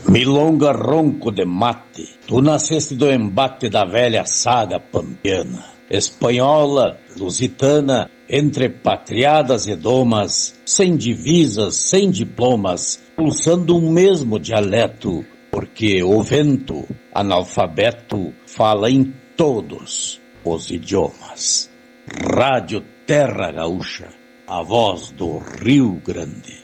Milonga ronco de mate, tu nasceste do embate da velha saga pampiana, espanhola, lusitana, entre patriadas e domas, sem divisas, sem diplomas, pulsando um mesmo dialeto, porque o vento, analfabeto, fala em todos os idiomas. Rádio Terra Gaúcha, a voz do Rio Grande.